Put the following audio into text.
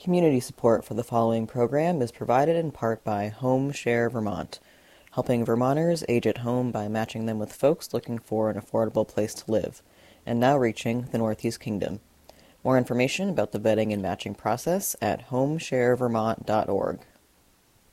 Community support for the following program is provided in part by Home Share Vermont, helping Vermonters age at home by matching them with folks looking for an affordable place to live, and now reaching the Northeast Kingdom. More information about the vetting and matching process at homesharevermont.org.